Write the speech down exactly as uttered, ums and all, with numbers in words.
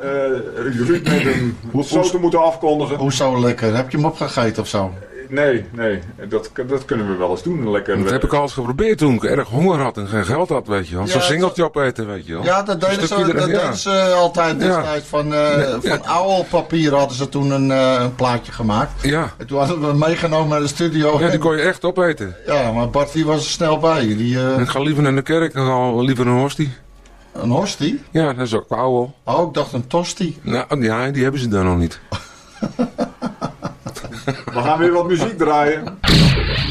uh, Ruud met een foto moeten afkondigen. Hoezo lekker? Heb je hem opgegeten of zo? Nee, nee. Dat, dat kunnen we wel eens doen. Lekker, dat heb ik al eens geprobeerd toen ik erg honger had en geen geld had, weet je wel. Ja, zo'n singeltje opeten, weet je wel. Ja, dat deden ze, dat deden ja. ze altijd destijds. Ja. Van, uh, ja. van ouwelpapier hadden ze toen een, uh, een plaatje gemaakt. Ja. En toen hadden we hem meegenomen naar de studio. Ja, die kon je echt opeten. Ja, maar Bart die was er snel bij. Die, uh... Ik ga liever naar de kerk en ga liever een hostie. Een hostie? Ja, dat is ook ouwel. Oh, ik dacht een tosti. Nou, ja, die hebben ze dan nog niet. We gaan weer wat muziek draaien.